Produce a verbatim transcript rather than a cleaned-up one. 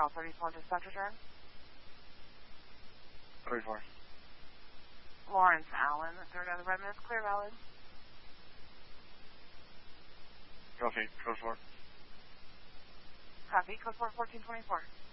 Call thirty-four, dispatcher turn. thirty-four. Lawrence Allen, third out of the red minutes, clear valid. Copy, code four. Copy, code four, fourteen twenty-four.